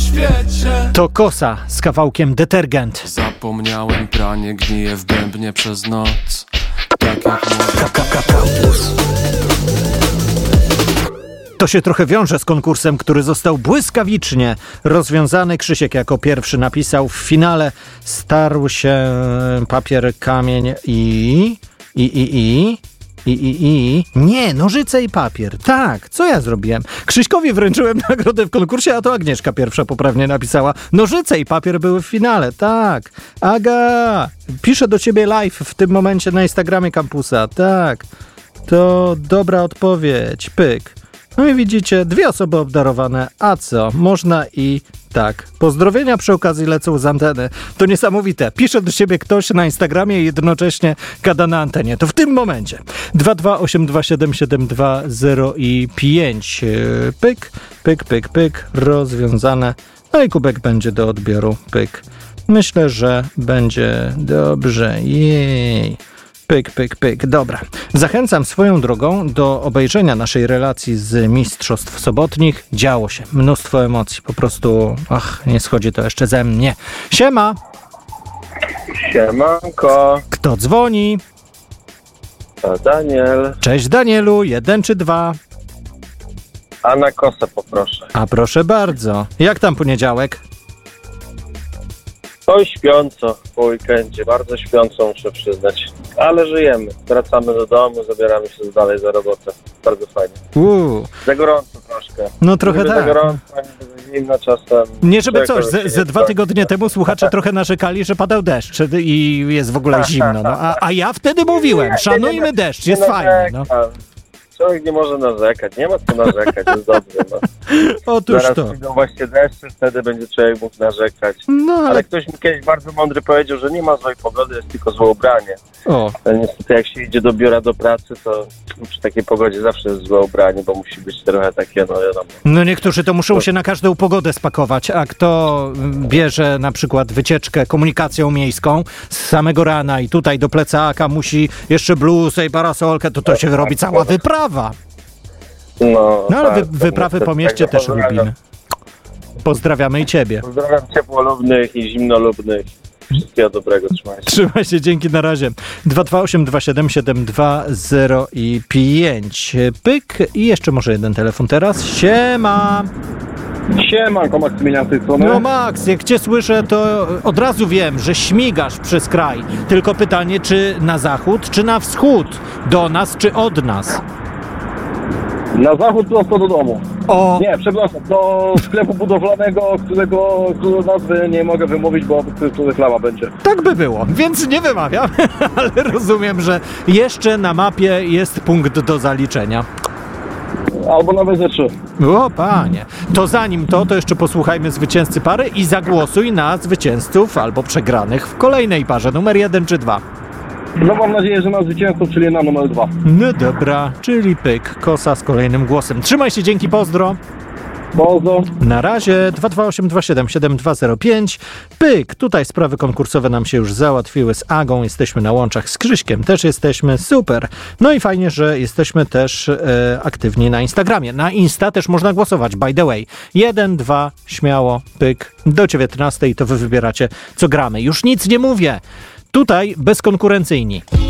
świecie. To Kosa z kawałkiem Detergent. Zapomniałem, pranie gnije w bębnie przez noc. Tak jak Campus. To się trochę wiąże z konkursem, który został błyskawicznie rozwiązany. Krzysiek jako pierwszy napisał. W finale starł się papier, kamień Nie, nożyce i papier. Tak, co ja zrobiłem? Krzyśkowi wręczyłem nagrodę w konkursie, a to Agnieszka pierwsza poprawnie napisała. Nożyce i papier były w finale, tak. Aga, piszę do ciebie live w tym momencie na Instagramie Kampusa, tak. To dobra odpowiedź, pyk. No i widzicie, 2 osoby obdarowane, a co? Można i tak. Pozdrowienia przy okazji lecą z anteny. To niesamowite. Pisze do siebie ktoś na Instagramie i jednocześnie gada na antenie. To w tym momencie. 2282720 pyk, pyk, pyk, pyk. Rozwiązane. No i kubek będzie do odbioru. Pyk. Myślę, że będzie dobrze. Jej. Pyk, pyk, pyk. Dobra. Zachęcam swoją drogą do obejrzenia naszej relacji z mistrzostw sobotnich. Działo się. Mnóstwo emocji. Po prostu, nie schodzi to jeszcze ze mnie. Siema! Siemanko. Kto dzwoni? To Daniel. Cześć Danielu. 1 czy 2? A na kosę poproszę. A proszę bardzo. Jak tam poniedziałek? Oj, śpiąco po weekendzie. Bardzo śpiąco, muszę przyznać. Ale żyjemy. Wracamy do domu, zabieramy się dalej za robotę. Bardzo fajnie. Za gorąco troszkę. No trochę tak. Za gorąco, zimno czasem. Nie żeby coś, ze 2 tygodnie temu słuchacze trochę narzekali, że padał deszcz i jest w ogóle zimno. No. A ja wtedy mówiłem, szanujmy deszcz, jest fajnie. No. Człowiek nie może narzekać, nie ma co narzekać, jest dobrze. No. Otóż zaraz to. przyjdą właśnie deszcze, wtedy będzie człowiek mógł narzekać. No, ale ktoś mi kiedyś bardzo mądry powiedział, że nie ma złej pogody, jest tylko złe ubranie. Ale niestety jak się idzie do biura, do pracy, to przy takiej pogodzie zawsze jest złe ubranie, bo musi być trochę takie, no wiadomo. No niektórzy to muszą się na każdą pogodę spakować, a kto bierze na przykład wycieczkę komunikacją miejską z samego rana i tutaj do plecaka musi jeszcze bluzę i parasolkę, to się robi cała wyprawa. No ale tak, wyprawy po mieście też lubimy. Pozdrawiamy i ciebie. Pozdrawiam ciepłolubnych i zimnolubnych. Wszystkiego dobrego, trzymaj się. Trzymaj się, dzięki, na razie. 228-277-205. Pyk i jeszcze może jeden telefon teraz. Siema! Siemanko, Maksymilian z tej strony. No Max, jak cię słyszę, to od razu wiem, że śmigasz przez kraj. Tylko pytanie, czy na zachód, czy na wschód? Do nas, czy od nas? Na zachód prosto do domu. O! Nie, przepraszam, do sklepu budowlanego, którego nazwy nie mogę wymówić, bo tu reklama będzie. Tak by było, więc nie wymawiam, ale rozumiem, że jeszcze na mapie jest punkt do zaliczenia. Albo nawet ze 3. O panie, to zanim to jeszcze posłuchajmy zwycięzcy pary i zagłosuj na zwycięzców albo przegranych w kolejnej parze, numer 1 czy 2. No mam nadzieję, że na zwycięzcą, czyli na numer 2. No dobra, czyli pyk, Kosa z kolejnym głosem. Trzymaj się, dzięki, pozdro. Pozdro. Na razie 228-277-205. Pyk, tutaj sprawy konkursowe nam się już załatwiły z Agą, jesteśmy na łączach z Krzyśkiem, też jesteśmy, super. No i fajnie, że jesteśmy też aktywni na Instagramie. Na Insta też można głosować, by the way. 1, 2, śmiało, pyk, do 19 to wy wybieracie, co gramy. Już nic nie mówię. Tutaj bezkonkurencyjni.